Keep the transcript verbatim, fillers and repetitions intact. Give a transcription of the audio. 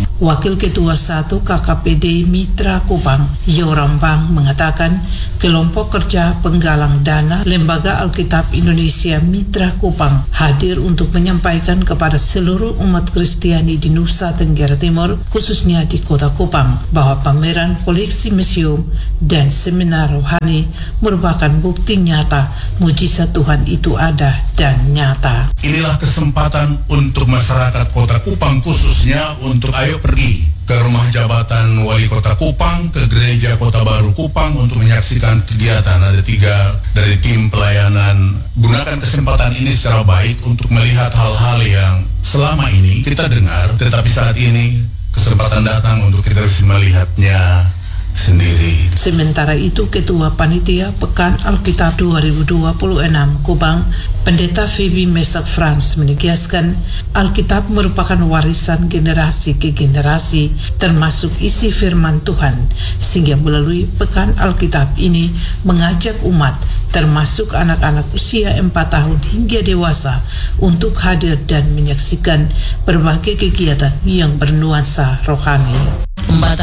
Wakil Ketua satu K K P D Mitra Kupang, Yorambang, mengatakan kelompok kerja penggalang dana Lembaga Alkitab Indonesia Mitra Kupang hadir untuk menyampaikan kepada seluruh umat Kristiani di Nusa Tenggara Timur, khususnya di Kota Kupang, bahwa pameran koleksi museum dan seminar rohani merupakan bukti nyata mujizat Tuhan itu ada dan nyata. Inilah kesempatan untuk masyarakat Kota Kupang, khususnya untuk ayo pergi ke rumah jabatan Wali Kota Kupang, ke Gereja Kota Baru Kupang untuk menyaksikan kegiatan. Ada tiga dari tim pelayanan. Gunakan kesempatan ini secara baik untuk melihat hal-hal yang selama ini kita dengar, tetapi saat ini kesempatan datang untuk kita bisa melihatnya sendiri. Sementara itu, Ketua Panitia Pekan Alkitab dua ribu dua puluh enam Kupang, Pendeta Phoebe Mesak Frans, menegaskan Alkitab merupakan warisan generasi ke generasi, termasuk isi firman Tuhan, sehingga melalui Pekan Alkitab ini mengajak umat, termasuk anak-anak usia empat tahun hingga dewasa, untuk hadir dan menyaksikan berbagai kegiatan yang bernuansa rohani.